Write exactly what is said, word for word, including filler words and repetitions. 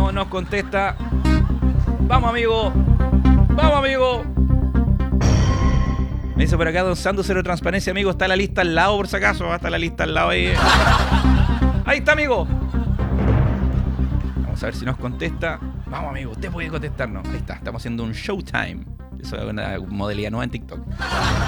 no nos contesta. Vamos, amigo. Vamos, amigo. Me dice por acá Don Sando, cero transparencia, amigo. Está la lista al lado, por si acaso. Está la lista al lado ahí. Ahí está, amigo. Vamos a ver si nos contesta. Vamos, amigo. Usted puede contestarnos. Ahí está. Estamos haciendo un showtime. Eso es una modalidad nueva en TikTok.